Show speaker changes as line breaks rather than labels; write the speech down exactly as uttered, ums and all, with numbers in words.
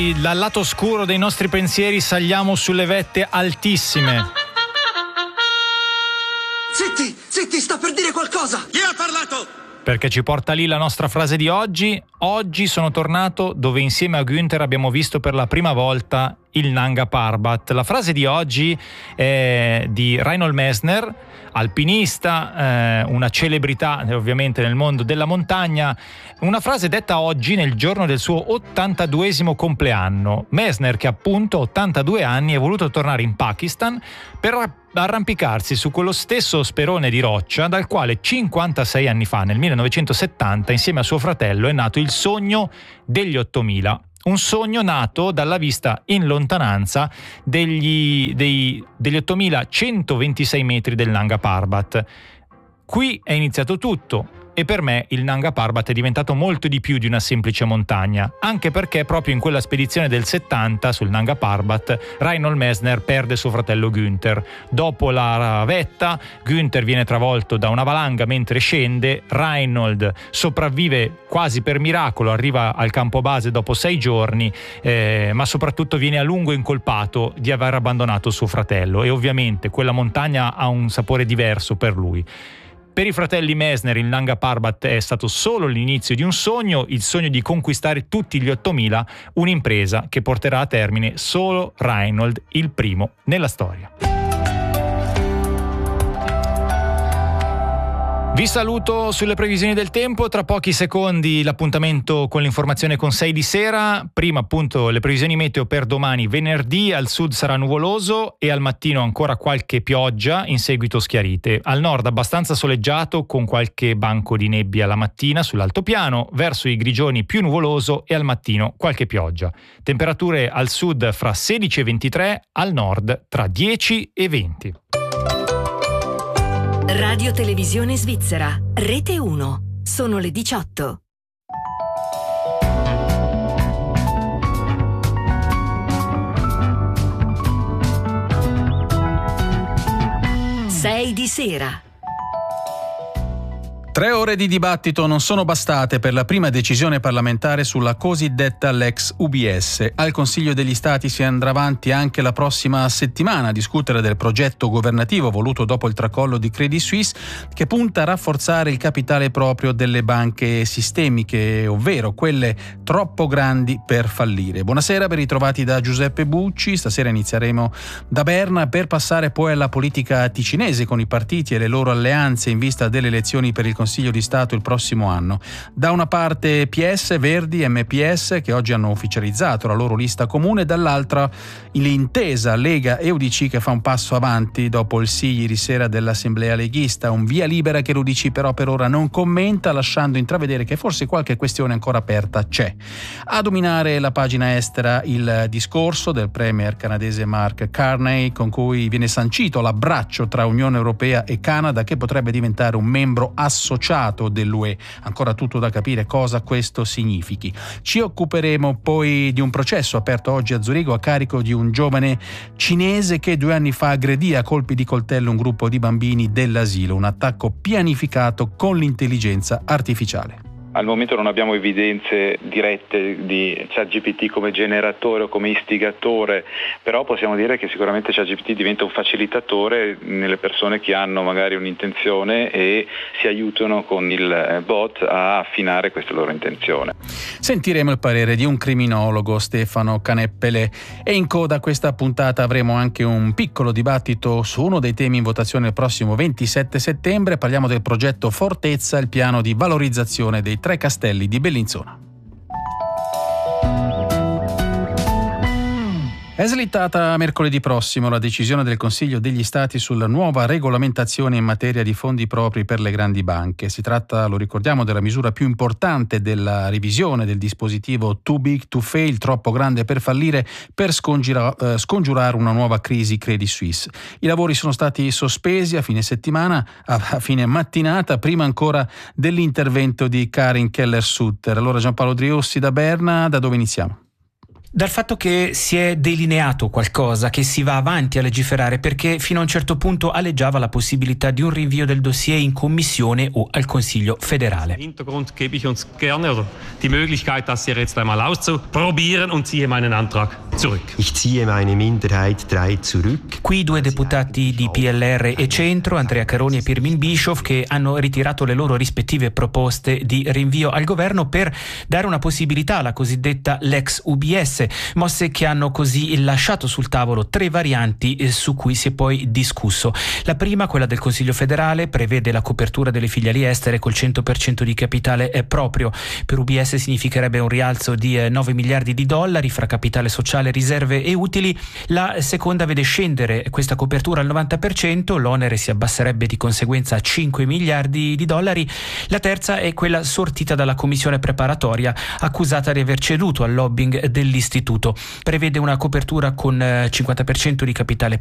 Dal lato oscuro dei nostri pensieri saliamo sulle vette altissime.
Zitti, zitti, sta per dire qualcosa!
Chi ha parlato?
Perché ci porta lì la nostra frase di oggi. Oggi sono tornato dove insieme a Günther abbiamo visto per la prima volta il Nanga Parbat. La frase di oggi è di Reinhold Messner, alpinista, eh, una celebrità ovviamente nel mondo della montagna. Una frase detta oggi nel giorno del suo ottantaduesimo compleanno. Messner, che appunto a ottantadue anni è voluto tornare in Pakistan per arrampicarsi su quello stesso sperone di roccia dal quale cinquantasei anni fa, nel millenovecentosettanta, insieme a suo fratello è nato il sogno degli ottomila. Un sogno nato dalla vista in lontananza degli, dei, degli ottomilacentoventisei metri del Nanga Parbat. Qui è iniziato tutto. E per me il Nanga Parbat è diventato molto di più di una semplice montagna, anche perché proprio in quella spedizione del settanta sul Nanga Parbat Reinhold Messner perde suo fratello Günther. Dopo la vetta, Günther viene travolto da una valanga mentre scende, Reinhold sopravvive quasi per miracolo, arriva al campo base dopo sei giorni, eh, ma soprattutto viene a lungo incolpato di aver abbandonato suo fratello, e ovviamente quella montagna ha un sapore diverso per lui. Per i fratelli Messner il Nanga Parbat è stato solo l'inizio di un sogno, il sogno di conquistare tutti gli ottomila, un'impresa che porterà a termine solo Reinhold, il primo nella storia. Vi saluto sulle previsioni del tempo, tra pochi secondi l'appuntamento con l'informazione con sei di sera. Prima appunto le previsioni meteo per domani venerdì: al sud sarà nuvoloso e al mattino ancora qualche pioggia, in seguito schiarite. Al nord abbastanza soleggiato con qualche banco di nebbia la mattina sull'altopiano, verso i grigioni più nuvoloso e al mattino qualche pioggia. Temperature al sud fra sedici e ventitré, al nord tra dieci e venti.
Radio Televisione Svizzera, Rete uno. Sono le diciotto. sei di sera.
Tre ore di dibattito non sono bastate per la prima decisione parlamentare sulla cosiddetta Lex U B S. Al Consiglio degli Stati si andrà avanti anche la prossima settimana a discutere del progetto governativo voluto dopo il tracollo di Credit Suisse, che punta a rafforzare il capitale proprio delle banche sistemiche, ovvero quelle troppo grandi per fallire. Buonasera, ben ritrovati da Giuseppe Bucci. Stasera inizieremo da Berna per passare poi alla politica ticinese con i partiti e le loro alleanze in vista delle elezioni per il Consiglio di Stato il prossimo anno. Da una parte P S, Verdi, M P S che oggi hanno ufficializzato la loro lista comune, dall'altra l'intesa Lega e U D C che fa un passo avanti dopo il sì ieri sera dell'Assemblea leghista, un via libera che l'U D C però per ora non commenta, lasciando intravedere che forse qualche questione ancora aperta c'è. A dominare la pagina estera il discorso del premier canadese Mark Carney, con cui viene sancito l'abbraccio tra Unione Europea e Canada, che potrebbe diventare un membro assoluto associato dell'U E. Ancora tutto da capire cosa questo significhi. Ci occuperemo poi di un processo aperto oggi a Zurigo a carico di un giovane cinese che due anni fa aggredì a colpi di coltello un gruppo di bambini dell'asilo, un attacco pianificato con l'intelligenza artificiale.
Al momento non abbiamo evidenze dirette di ChatGPT come generatore o come istigatore, però possiamo dire che sicuramente ChatGPT diventa un facilitatore nelle persone che hanno magari un'intenzione e si aiutano con il bot a affinare questa loro intenzione.
Sentiremo il parere di un criminologo, Stefano Caneppele, e in coda a questa puntata avremo anche un piccolo dibattito su uno dei temi in votazione il prossimo ventisette settembre. Parliamo del progetto Fortezza, il piano di valorizzazione dei tre castelli di Bellinzona. È slittata a mercoledì prossimo la decisione del Consiglio degli Stati sulla nuova regolamentazione in materia di fondi propri per le grandi banche. Si tratta, lo ricordiamo, della misura più importante della revisione del dispositivo Too Big to Fail, troppo grande per fallire, per scongira, eh, scongiurare una nuova crisi Credit Suisse. I lavori sono stati sospesi a fine settimana, a, a fine mattinata, prima ancora dell'intervento di Karin Keller-Sutter. Allora Giampaolo Driussi da Berna, da dove iniziamo?
Dal fatto che si è delineato qualcosa, che si va avanti a legiferare, perché fino a un certo punto aleggiava la possibilità di un rinvio del dossier in Commissione o al Consiglio federale.
Im Hintergrund gebe ich uns gerne oder die Möglichkeit, das hier jetzt einmal auszuprobieren und ziehe meinen Antrag zurück.
Ich ziehe meine Minderheit drei zurück.
Qui due deputati di P L R e Centro, Andrea Caroni e Pirmin Bischoff, che hanno ritirato le loro rispettive proposte di rinvio al governo per dare una possibilità alla cosiddetta Lex U B S, mosse che hanno così lasciato sul tavolo tre varianti su cui si è poi discusso. La prima, quella del Consiglio federale, prevede la copertura delle filiali estere col cento per cento di capitale proprio. Per U B S significherebbe un rialzo di nove miliardi di dollari fra capitale sociale, riserve e utili. La seconda vede scendere questa copertura al novanta per cento, l'onere si abbasserebbe di conseguenza a cinque miliardi di dollari. La terza è quella sortita dalla commissione preparatoria, accusata di aver ceduto al lobbying dell'istituto. Prevede una copertura con cinquanta per cento di capitale